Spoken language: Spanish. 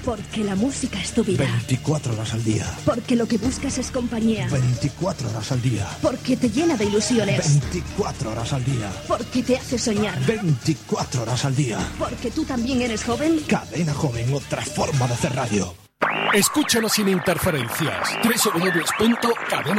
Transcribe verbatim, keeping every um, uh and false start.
Porque la música es tu vida. veinticuatro horas al día. Porque lo que buscas es compañía. veinticuatro horas al día. Porque te llena de ilusiones. veinticuatro horas al día. Porque te hace soñar. veinticuatro horas al día. Porque tú también eres joven. Cadena Joven, otra forma de hacer radio. Escúchanos sin interferencias. doble u doble u doble u punto cadena